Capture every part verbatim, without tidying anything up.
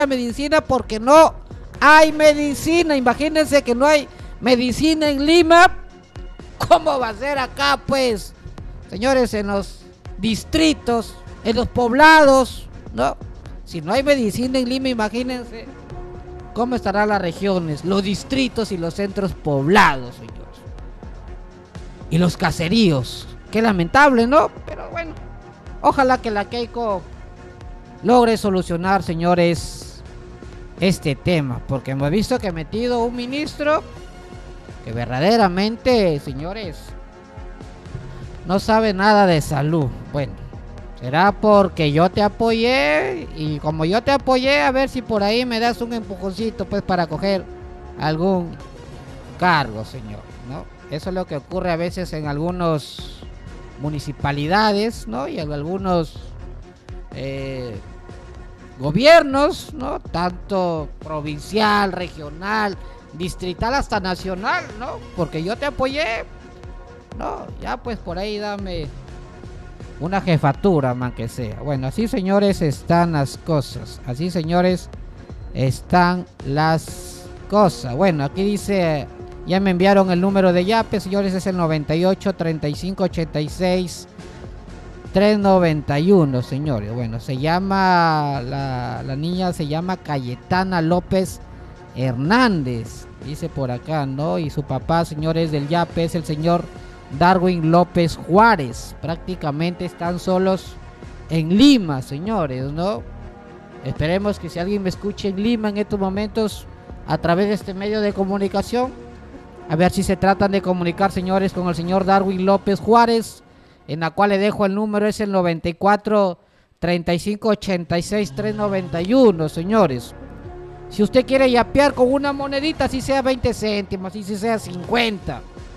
medicina porque no hay medicina. Imagínense que no hay medicina en Lima. ¿Cómo va a ser acá, pues? Señores, en los distritos, en los poblados, ¿no? Si no hay medicina en Lima, imagínense cómo estarán las regiones, los distritos y los centros poblados, señores. Y los caseríos. Qué lamentable, ¿no? Pero bueno, ojalá que la Keiko logre solucionar, señores, este tema, porque hemos visto que ha metido un ministro que verdaderamente, señores, no sabe nada de salud. Bueno, será porque yo te apoyé, y como yo te apoyé, a ver si por ahí me das un empujoncito, pues, para coger algún cargo, señor, ¿no? Eso es lo que ocurre a veces en algunas municipalidades, ¿no? Y en algunos eh, gobiernos, ¿no? Tanto provincial, regional, distrital, hasta nacional, ¿no? Porque yo te apoyé, ¿no? Ya pues por ahí dame una jefatura, man, que sea. Bueno, así, señores, están las cosas. Así, señores, están las cosas. Bueno, aquí dice, ya me enviaron el número de Yape, señores, es el noventa y ocho, treinta y cinco, ochenta y seis, trescientos noventa y uno, señores. Bueno, se llama, la, la niña se llama Cayetana López Hernández, dice por acá, ¿no? Y su papá, señores, del Yape es el señor Darwin López Juárez. Prácticamente están solos en Lima, señores, ¿no? Esperemos que si alguien me escuche en Lima en estos momentos a través de este medio de comunicación, a ver si se tratan de comunicar, señores, con el señor Darwin López Juárez, en la cual le dejo el número, es el noventa y cuatro, treinta y cinco, ochenta y seis, trescientos noventa y uno, señores. Si usted quiere yapear con una monedita, así sea veinte céntimos, así sea cincuenta.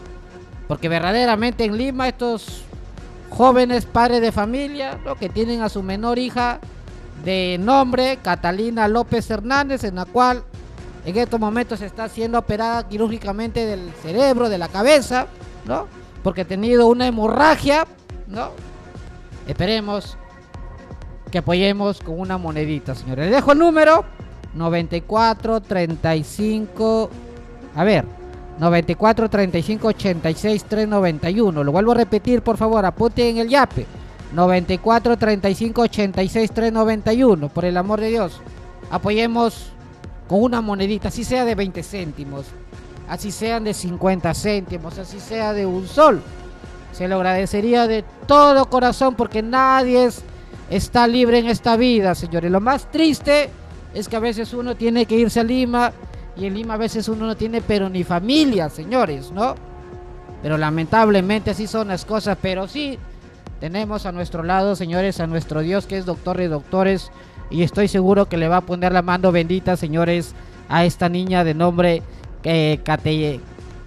Porque verdaderamente en Lima estos jóvenes padres de familia, ¿no? Que tienen a su menor hija de nombre Catalina López Hernández, en la cual en estos momentos está siendo operada quirúrgicamente del cerebro, de la cabeza, ¿no? Porque ha tenido una hemorragia, ¿no? Esperemos que apoyemos con una monedita, señores. Les dejo el número noventa y cuatro, treinta y cinco, a ver, noventa y cuatro, treinta y cinco, ochenta y seis, trescientos noventa y uno. Lo vuelvo a repetir, por favor, apunte en el Yape. noventa y cuatro, treinta y cinco, ochenta y seis, trescientos noventa y uno. Por el amor de Dios, apoyemos con una monedita, así sea de veinte céntimos, así sean de cincuenta céntimos, así sea de un sol. Se lo agradecería de todo corazón, porque nadie es, está libre en esta vida, señores. Lo más triste es que a veces uno tiene que irse a Lima, y en Lima a veces uno no tiene pero ni familia, señores, ¿no? Pero lamentablemente así son las cosas. Pero sí tenemos a nuestro lado, señores, a nuestro Dios, que es doctor de doctores, y estoy seguro que le va a poner la mano bendita, señores, a esta niña de nombre eh, Cate,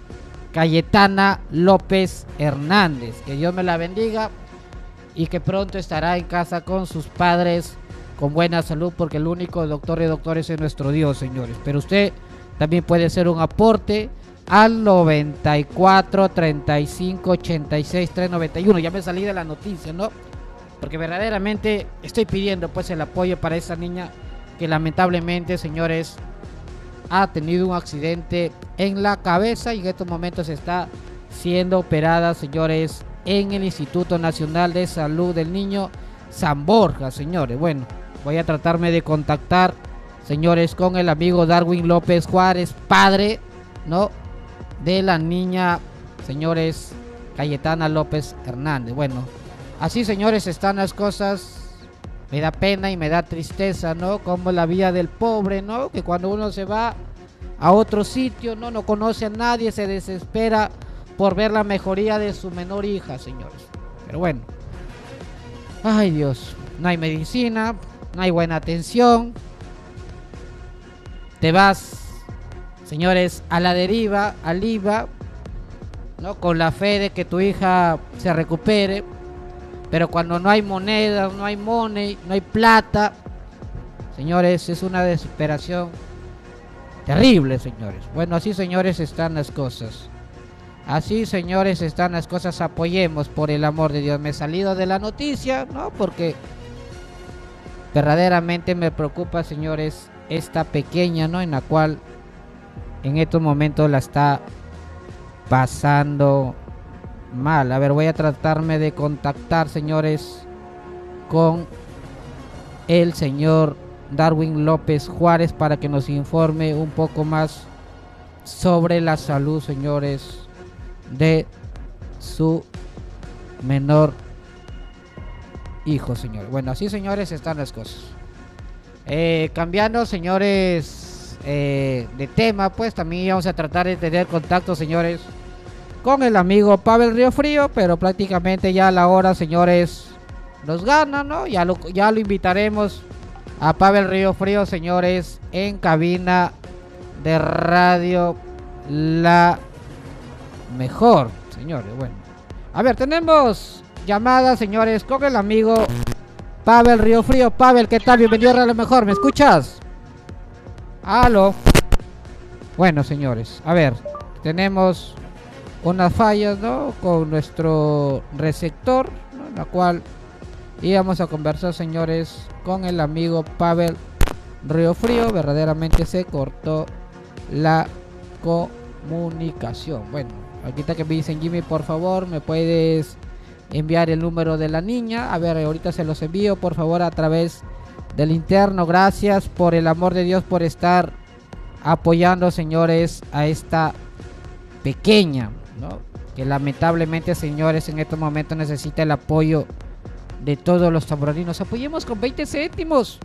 Cayetana López Hernández. Que Dios me la bendiga y que pronto estará en casa con sus padres con buena salud, porque el único doctor de doctores es nuestro Dios, señores. Pero usted también puede hacer un aporte al noventa y cuatro, treinta y cinco, ochenta y seis, trescientos noventa y uno. Ya me salí de la noticia, ¿no? Porque verdaderamente estoy pidiendo pues el apoyo para esa niña que lamentablemente, señores, ha tenido un accidente en la cabeza y en estos momentos está siendo operada, señores, en el Instituto Nacional de Salud del Niño San Borja, señores. Bueno, voy a tratarme de contactar, señores, con el amigo Darwin López Juárez, padre, ¿no?, de la niña, señores, Cayetana López Hernández. Bueno, así, señores, están las cosas. Me da pena y me da tristeza, ¿no? Como la vida del pobre, ¿no? Que cuando uno se va a otro sitio, ¿no? No conoce a nadie, se desespera por ver la mejoría de su menor hija, señores. Pero bueno. Ay, Dios. No hay medicina, no hay buena atención. Te vas, señores, a la deriva, al I V A, ¿no? Con la fe de que tu hija se recupere. Pero cuando no hay moneda, no hay money, no hay plata, señores, es una desesperación terrible, señores. Bueno, así, señores, están las cosas. Así, señores, están las cosas. Apoyemos, por el amor de Dios. Me he salido de la noticia, ¿no? Porque verdaderamente me preocupa, señores, esta pequeña, ¿no? En la cual en estos momentos la está pasando mal. A ver, voy a tratarme de contactar, señores, con el señor Darwin López Juárez para que nos informe un poco más sobre la salud, señores, de su menor hijo, señores. Bueno, así, señores, están las cosas. Eh, cambiando, señores, eh, de tema, pues también vamos a tratar de tener contacto, señores, con el amigo Pavel Riofrío, pero prácticamente ya a la hora, señores, nos gana, ¿no? Ya lo, ya lo invitaremos a Pavel Riofrío, señores, en cabina de radio La Mejor, señores. Bueno, a ver, tenemos llamada, señores, con el amigo Pavel Riofrío. Pavel, ¿qué tal? Bienvenido a La Mejor, ¿me escuchas? Aló. Bueno, señores, a ver, tenemos unas fallas, ¿no? Con nuestro receptor, ¿no? En la cual íbamos a conversar, señores, con el amigo Pavel Riofrío. Verdaderamente se cortó la comunicación. Bueno, aquí está que me dicen: Jimmy, por favor, me puedes enviar el número de la niña. A ver, ahorita se los envío, por favor, a través del interno. Gracias, por el amor de Dios, por estar apoyando, señores, a esta pequeña, ¿no? Que lamentablemente, señores, en estos momentos necesita el apoyo de todos los tamboraninos. Apoyemos con veinte céntimos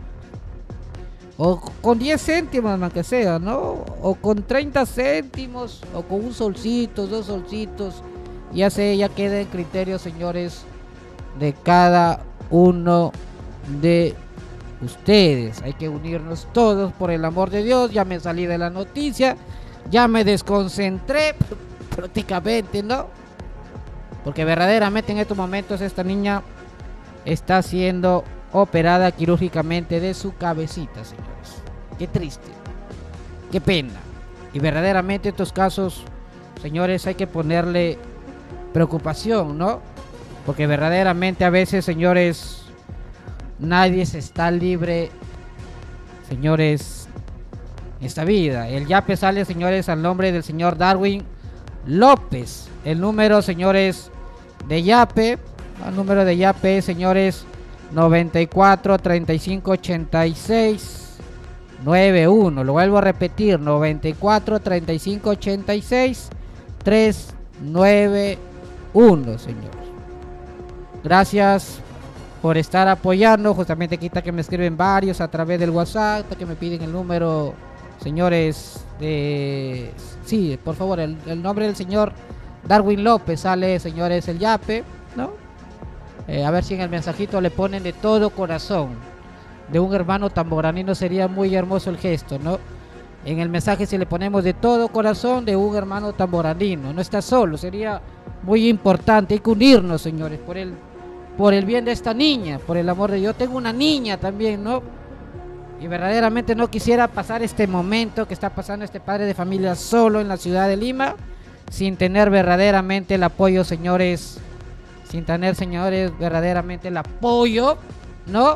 o con diez céntimos, aunque sea, ¿no? O con treinta céntimos o con un solcito, dos solcitos. Ya sé, ya queda en criterio, señores, de cada uno de ustedes. Hay que unirnos todos, por el amor de Dios. Ya me salí de la noticia, ya me desconcentré prácticamente, ¿no? Porque verdaderamente en estos momentos esta niña está siendo operada quirúrgicamente de su cabecita, señores. Qué triste, qué pena. Y verdaderamente estos casos, señores, hay que ponerle preocupación, ¿no? Porque verdaderamente a veces, señores, nadie se está libre, señores, en esta vida. El yape sale, señores, al nombre del señor Darwin López. El número, señores, de yape, el número de yape, señores, noventa y cuatro, treinta y cinco, ochenta y seis, noventa y uno. Lo vuelvo a repetir: noventa y cuatro, treinta y cinco, ochenta y seis, trescientos noventa y uno, señores. Gracias por estar apoyando. Justamente aquí está que me escriben varios a través del WhatsApp, que me piden el número, señores, de... Sí, por favor, el, el nombre del señor Darwin López sale, señores, el yape, ¿no? Eh, a ver si en el mensajito le ponen de todo corazón, de un hermano tamboranino. Sería muy hermoso el gesto, ¿no? En el mensaje, si le ponemos de todo corazón, de un hermano tamboranino, no está solo, sería muy importante. Hay que unirnos, señores, por el, por el bien de esta niña, por el amor de Dios. Tengo una niña también, ¿no? Y verdaderamente no quisiera pasar este momento que está pasando este padre de familia solo en la ciudad de Lima, sin tener verdaderamente el apoyo, señores, sin tener, señores, verdaderamente el apoyo, ¿no?,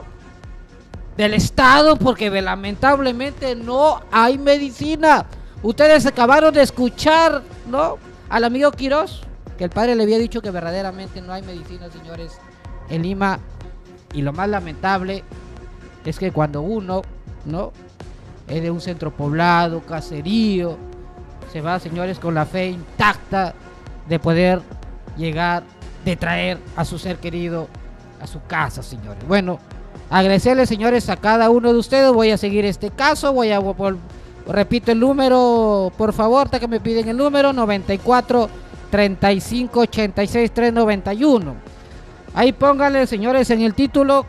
del Estado, porque lamentablemente no hay medicina. Ustedes acabaron de escuchar, ¿no?, al amigo Quiroz, que el padre le había dicho que verdaderamente no hay medicina, señores, en Lima. Y lo más lamentable es que cuando uno, ¿no?, es de un centro poblado, caserío, se va, señores, con la fe intacta de poder llegar, de traer a su ser querido a su casa, señores. Bueno, agradecerles, señores, a cada uno de ustedes. Voy a seguir este caso, voy a, por, repito el número, por favor, hasta que me piden el número: noventa y cuatro, treinta y cinco, ochenta y seis, trescientos noventa y uno. Ahí pónganle, señores, en el título: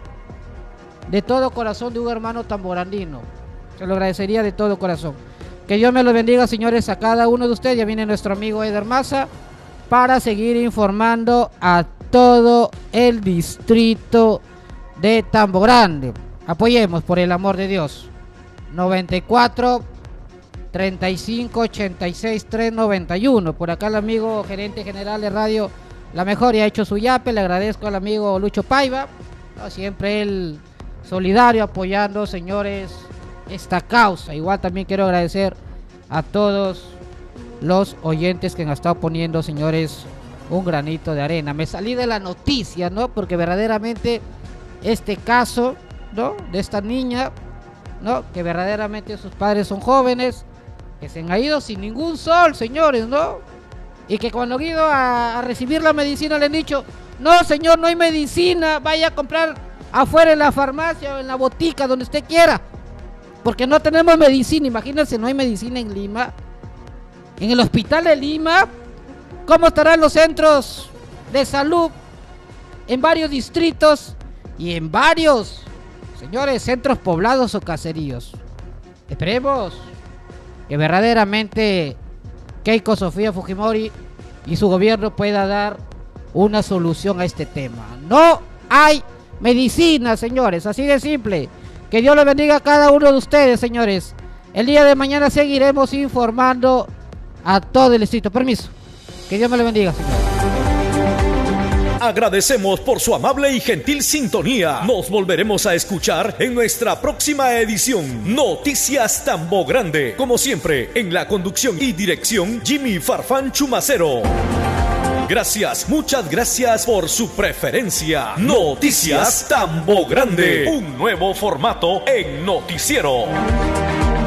de todo corazón, de un hermano tamborandino. Se lo agradecería de todo corazón. Que Dios me lo bendiga, señores, a cada uno de ustedes. Ya viene nuestro amigo Eder Maza para seguir informando a todo el distrito de Tambo Grande. Apoyemos, por el amor de Dios. noventa y cuatro, treinta y cinco, ochenta y seis, trescientos noventa y uno. Por acá el amigo gerente general de Radio La Mejor ya ha hecho su yape. Le agradezco al amigo Lucho Paiva, ¿no?, siempre él solidario, apoyando, señores, esta causa. Igual también quiero agradecer a todos los oyentes que han estado poniendo, señores, un granito de arena. Me salí de la noticia, ¿no? Porque verdaderamente este caso, ¿no? De esta niña, ¿no? Que verdaderamente sus padres son jóvenes, que se han ido sin ningún sol, señores, ¿no? Y que cuando han ido a, a recibir la medicina le han dicho: no, señor, no hay medicina, vaya a comprar afuera en la farmacia o en la botica, donde usted quiera, porque no tenemos medicina. Imagínense, no hay medicina en Lima. En el hospital de Lima, ¿cómo estarán los centros de salud en varios distritos y en varios, señores, centros poblados o caseríos? Esperemos que verdaderamente Keiko Sofía Fujimori y su gobierno pueda dar una solución a este tema. No hay medicina, señores, así de simple. Que Dios le bendiga a cada uno de ustedes, señores. El día de mañana seguiremos informando a todo el distrito. Permiso. Que Dios me le bendiga, señor. Agradecemos por su amable y gentil sintonía. Nos volveremos a escuchar en nuestra próxima edición. Noticias Tambo Grande. Como siempre, en la conducción y dirección, Jimmy Farfán Chumacero. Gracias, muchas gracias por su preferencia. Noticias Tambo Grande. Un nuevo formato en noticiero.